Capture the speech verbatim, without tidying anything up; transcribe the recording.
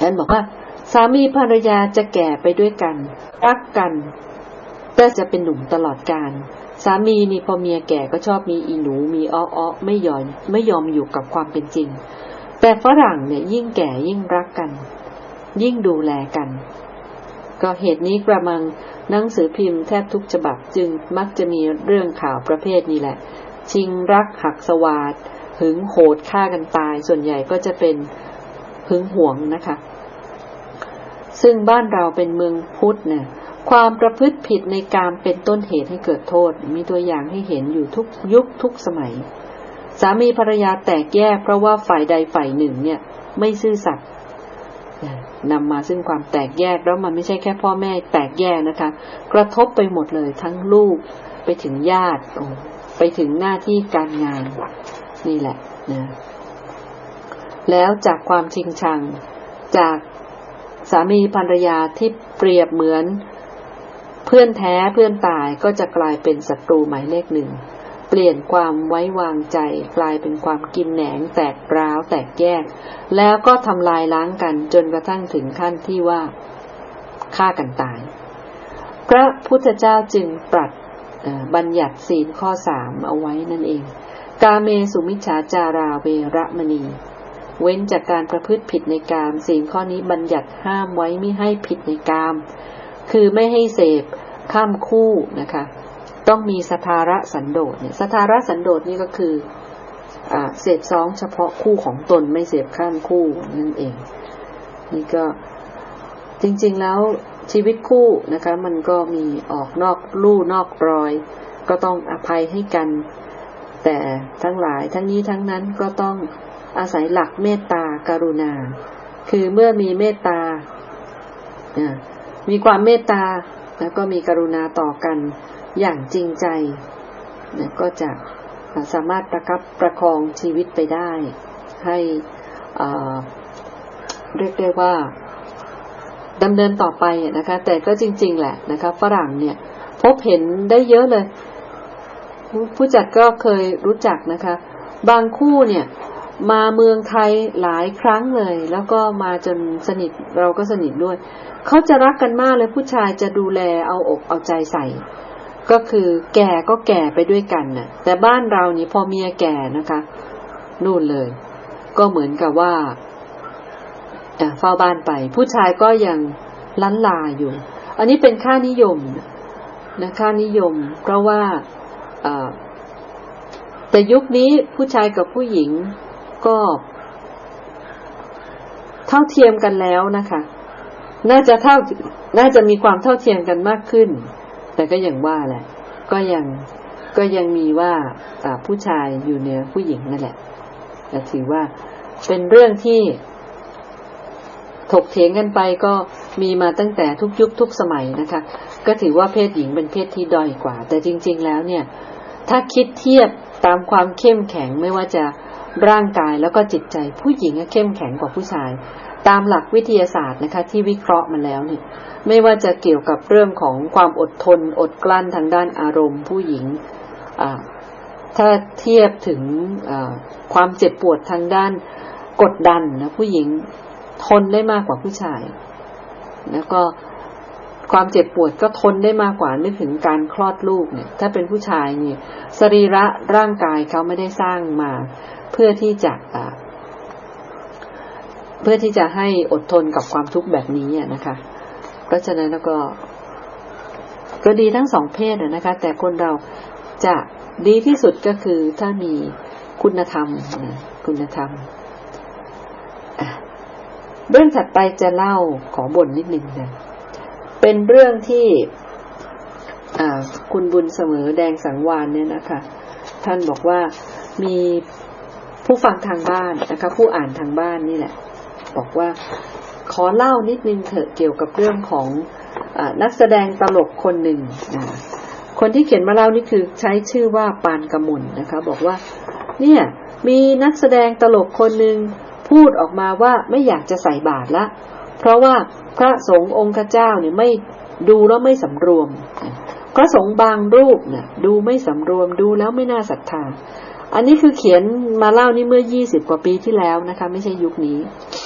ท่านบอกว่าสามีภรรยาจะแก่ไปด้วยกันรักกันก็จะเป็นหนุ่มตลอดกาลสามีนี่พอเมียแก่ก็ชอบมีอีหนูมีอ้อๆไม่ยอมไม่ยอมอยู่กับความเป็นจริงแต่ฝรั่งเนี่ยยิ่งแก่ยิ่งรักกันยิ่งดูแลกันก็เหตุนี้กระมังหนังสือพิมพ์แทบทุกฉบับจึงมักจะมีเรื่องข่าวประเภทนี้แหละชิงรักหักสวาทหึงโหดฆ่ากันตายส่วนใหญ่ก็จะเป็นหึงหวงนะคะซึ่งบ้านเราเป็นเมืองพุทธเนี่ยความประพฤติผิดในกามเป็นต้นเหตุให้เกิดโทษมีตัวอย่างให้เห็นอยู่ทุกยุคทุกสมัยสามีภรรยาแตกแยกเพราะว่าฝ่ายใดฝ่ายหนึ่งเนี่ยไม่ซื่อสัตย์นำมาซึ่งความแตกแยกแล้วมันไม่ใช่แค่พ่อแม่แตกแยกนะคะกระทบไปหมดเลยทั้งลูกไปถึงญาติไปถึงหน้าที่การงานนี่แหละนะแล้วจากความชิงชังจากสามีภรรยาที่เปรียบเหมือนเพื่อนแท้เพื่อนตายก็จะกลายเป็นศัตรูหมายเลขหนึ่งเปลี่ยนความไว้วางใจกลายเป็นความกินแหนงแตกร้าวแตกแยกแล้วก็ทำลายล้างกันจนกระทั่งถึงขั้นที่ว่าฆ่ากันตายพระพุทธเจ้าจึงตรัสบัญญัติศีลข้อสามเอาไว้นั่นเองกาเมสุมิจฉาจาราเวระมณีเว้นจากการประพฤติผิดในกามศีลข้อนี้บัญญัติห้ามไว้ไม่ให้ผิดในกามคือไม่ให้เสพข้ามคู่นะคะต้องมีสทาระสันโดษเนี่ยสทาระสันโดษนี่ก็คืออ่าเสพซ้องเฉพาะคู่ของตนไม่เสพข้ามคู่นั่นเองนี่ก็จริงๆแล้วชีวิตคู่นะคะมันก็มีออกนอกลู่นอกรอยก็ต้องอภัยให้กันแต่ทั้งหลายทั้งนี้ทั้งนั้นก็ต้องอาศัยหลักเมตตากรุณาคือเมื่อมีเมตตามีความเมตตาแล้วก็มีกรุณาต่อกันอย่างจริงใจก็จะสามารถประคับประคองชีวิตไปได้ให้เรียกได้ว่าดำเนินต่อไปนะคะแต่ก็จริงๆแหละนะคะฝรั่งเนี่ยพบเห็นได้เยอะเลยผู้จัดก็เคยรู้จักนะคะบางคู่เนี่ยมาเมืองไทยหลายครั้งเลยแล้วก็มาจนสนิทเราก็สนิทด้วยเขาจะรักกันมากเลยผู้ชายจะดูแลเอาอกเอาใจใส่ก็คือแก่ก็แก่ไปด้วยกันน่ะแต่บ้านเรานี่พอเมียแก่นะคะนู่นเลยก็เหมือนกับว่าเฝ้าบ้านไปผู้ชายก็ยังลั้นลาอยู่อันนี้เป็นค่านิยมนะค่านิยมเพราะว่าแต่ยุคนี้ผู้ชายกับผู้หญิงก็เท่าเทียมกันแล้วนะคะน่าจะเท่าน่าจะมีความเท่าเทียมกันมากขึ้นแต่ก็อย่างว่าแหละก็ยังก็ยังมีว่าผู้ชายอยู่เหนือผู้หญิงนั่นแหละแต่ถือว่าเป็นเรื่องที่ถกเถียงกันไปก็มีมาตั้งแต่ทุกยุคทุกสมัยนะคะก็ถือว่าเพศหญิงเป็นเพศที่ด้อยกว่าแต่จริงๆแล้วเนี่ยถ้าคิดเทียบตามความเข้มแข็งไม่ว่าจะร่างกายแล้วก็จิตใจผู้หญิงเข้มแข็งกว่าผู้ชายตามหลักวิทยาศาสตร์นะคะที่วิเคราะห์มาแล้วเนี่ยไม่ว่าจะเกี่ยวกับเรื่องของความอดทนอดกลั้นทางด้านอารมณ์ผู้หญิงถ้าเทียบถึงความเจ็บปวดทางด้านกดดันนะผู้หญิงทนได้มากกว่าผู้ชายแล้วก็ความเจ็บปวดก็ทนได้มากกว่านึกถึงการคลอดลูกเนี่ยถ้าเป็นผู้ชายเนี่ยสรีระร่างกายเขาไม่ได้สร้างมาเพื่อที่จะเพื่อที่จะให้อดทนกับความทุกข์แบบนี้นะคะเพราะฉะนั้นแล้วก็ก็ดีทั้งสองเพศนะคะแต่คนเราจะดีที่สุดก็คือถ้ามีคุณธรรมคุณธรรมเรื่องถัดไปจะเล่าขอบ่นนิดนึงนะเป็นเรื่องที่คุณบุญเสมอแดงสังวาลเนี่ยนะคะท่านบอกว่ามีผู้ฟังทางบ้านนะคะผู้อ่านทางบ้านนี่แหละบอกว่าขอเล่านิดนึงเถอะเกี่ยวกับเรื่องของอ่านักแสดงตลกคนหนึ่งนะคนที่เขียนมาเล่านี่คือใช้ชื่อว่าปานกมลนะคะบอกว่าเนี่ยมีนักแสดงตลกคนหนึ่งพูดออกมาว่าไม่อยากจะใส่บาตรละเพราะว่าพระสงฆ์องค์เจ้าเนี่ยไม่ดูแล้วไม่สำรวมพระสงฆ์บางรูปเนี่ยดูไม่สำรวมดูแล้วไม่น่าศรัทธาอันนี้คือเขียนมาเล่านี่เมื่อยี่สิบกว่าปีที่แล้วนะคะไม่ใช่ยุคนี้